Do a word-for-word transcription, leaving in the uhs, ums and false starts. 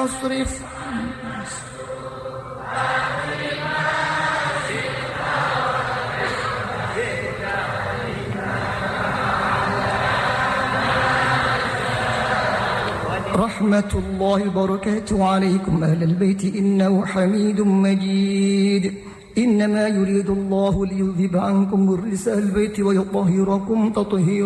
فاصرف رحمة الله وبركاته عليكم أهل البيت إنه حميد مجيد. إنما يريد الله ليذهب عنكم الرجس البيت ويطهركم تطهيرا.